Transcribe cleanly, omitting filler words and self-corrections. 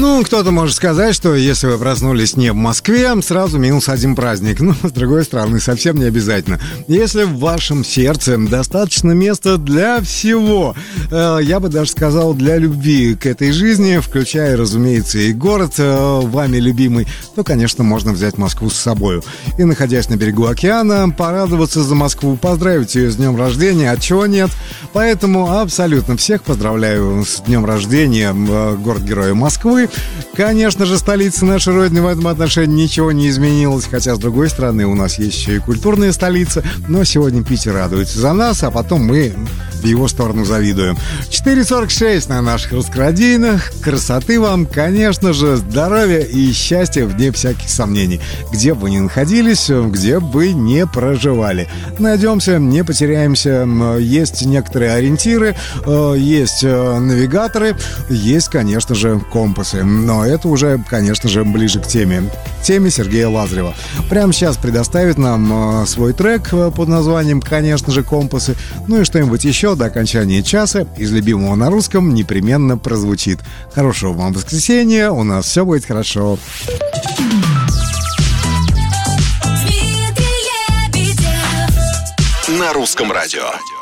Ну, кто-то может сказать, что если вы проснулись не в Москве, сразу -1 праздник. Но, с другой стороны, совсем не обязательно. Если в вашем сердце достаточно места для всего, я бы даже сказал, для любви к этой жизни, включая, разумеется, и город, вами любимый, то, конечно, можно взять Москву с собой. И, находясь на берегу океана, порадоваться за Москву, поздравить ее с днем рождения, от чего нет. Поэтому абсолютно всех поздравляю с днем рождения, город-героя Москвы. Конечно же, столица нашей Родины в этом отношении ничего не изменилось, хотя, с другой стороны, у нас есть еще и культурная столица, но сегодня Питер радуется за нас, а потом мы в его сторону завидуем. 4:46 на наших раскрадийных. Красоты вам, конечно же, здоровья и счастья вне всяких сомнений. Где бы вы ни находились, где бы не проживали. Найдемся, не потеряемся. Есть некоторые ориентиры, есть навигаторы, есть, конечно же, компасы. Но это уже, конечно же, ближе к теме Сергея Лазарева. Прямо сейчас предоставит нам свой трек под названием, конечно же, «Компасы». Ну и что-нибудь еще до окончания часа из любимого на русском непременно прозвучит. Хорошего вам воскресенья, у нас все будет хорошо. На русском радио.